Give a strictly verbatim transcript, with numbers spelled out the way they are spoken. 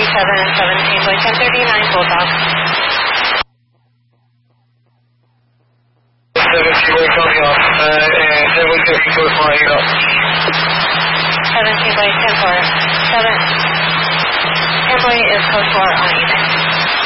seven, seventeen by ten thirty-nine, Bulldog. seventeen by coming off, uh, and ten by thirty code four, hang up. seventeen by ten four, seven. ten by is code four on Apex.